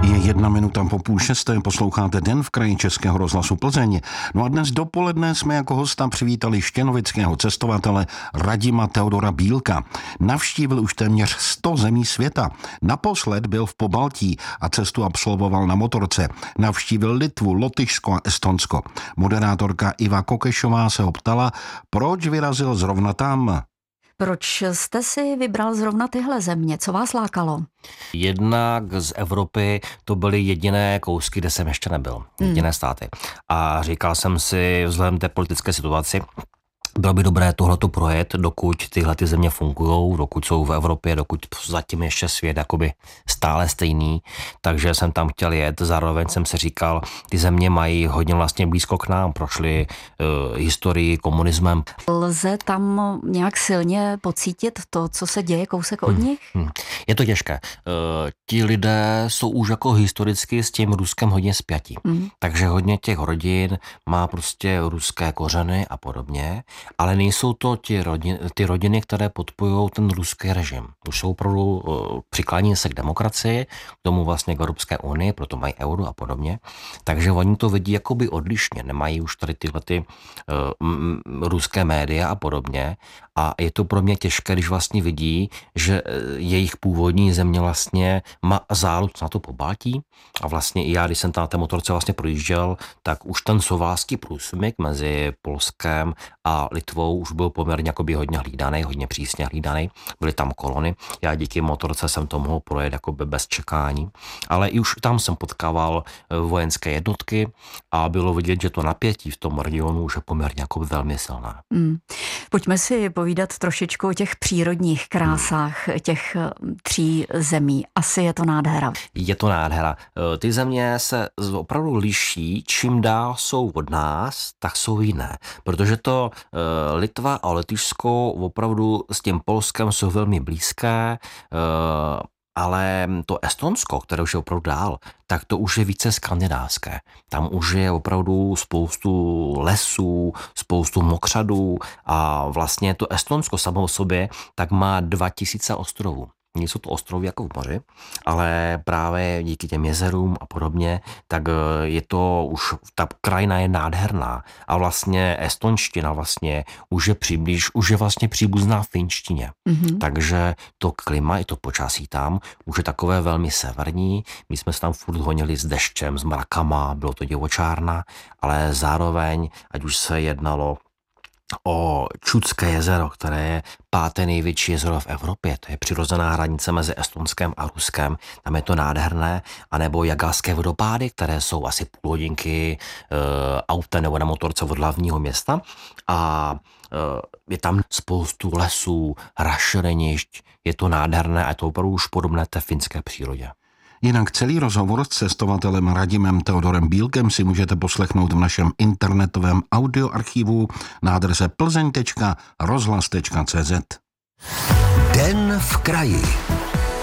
Je 1:01 posloucháte Den v kraji Českého rozhlasu Plzeň. No a dnes dopoledne jsme jako hosta přivítali štěnovického cestovatele Radima Teodora Bílka. Navštívil už téměř 100 zemí světa. Naposled byl v Pobaltí a cestu absolvoval na motorce. Navštívil Litvu, Lotyšsko a Estonsko. Moderátorka Iva Kokešová se ho ptala, proč vyrazil zrovna tam. Proč jste si vybral zrovna tyhle země? Co vás lákalo? Jednak z Evropy to byly jediné kousky, kde jsem ještě nebyl. Jediné státy. A říkal jsem si vzhledem té politické situaci, bylo by dobré tohleto projet, dokud tyhle ty země fungují, dokud jsou v Evropě, dokud zatím ještě svět jakoby stále stejný, takže jsem tam chtěl jet, zároveň jsem si říkal, ty země mají hodně vlastně blízko k nám, prošly historii komunismem. Lze tam nějak silně pocítit to, co se děje kousek od nich? Je to těžké. Ti lidé jsou už jako historicky s tím Ruskem hodně spjatí, takže hodně těch rodin má prostě ruské kořeny a podobně. Ale nejsou to ty rodiny, které podporují ten ruský režim. Už jsou opravdu přikláněni se k demokracii, k tomu vlastně k Evropské unii, proto mají euro a podobně. Takže oni to vidí jakoby odlišně. Nemají už tady tyhle ruské média a podobně. A je to pro mě těžké, když vlastně vidí, že jejich původní země vlastně má zálud na to Pobaltí. A vlastně i já, když jsem tam na té motorce vlastně projížděl, tak už ten sovářský průsmyk mezi Polskem a Litvou už byl poměrně jakoby hodně hlídaný, hodně přísně hlídaný. Byly tam kolony. Já díky motorce jsem to mohl projet jakoby bez čekání. Ale i už tam jsem potkával vojenské jednotky a bylo vidět, že to napětí v tom regionu už je poměrně jakoby velmi silné. Pojďme si povídat trošičku o těch přírodních krásách těch 3 zemí. Asi je to nádhera. Je to nádhera. Ty země se opravdu liší, čím dál jsou od nás, tak jsou jiné. Protože to Litva a Lotyšsko opravdu s tím Polskem jsou velmi blízké, ale to Estonsko, které už je opravdu dál, tak to už je více skandinávské. Tam už je opravdu spoustu lesů, spoustu mokřadů a vlastně to Estonsko samo o sobě tak má 2000 ostrovů. Nejsou to ostrovy jako v moři, ale právě díky těm jezerům a podobně, tak je to už, ta krajina je nádherná a vlastně estonština vlastně už je vlastně příbuzná finštině. Takže to klima i to počasí tam už je takové velmi severní. My jsme se tam furt honili s deštěm, s mrakama, bylo to divočárna, ale zároveň, ať už se jednalo o Čudské jezero, které je 5. největší jezero v Evropě. To je přirozená hranice mezi Estonskem a Ruskem. Tam je to nádherné. A nebo Jagalské vodopády, které jsou asi půl hodinky autem nebo na motorce od hlavního města. A je tam spoustu lesů, rašelinišť. Je to nádherné a je to opravdu už podobné té finské přírodě. Jinak celý rozhovor s cestovatelem Radimem Teodorem Bílkem si můžete poslechnout v našem internetovém audioarchivu na adrese plzeň.rozhlas.cz. Den v kraji.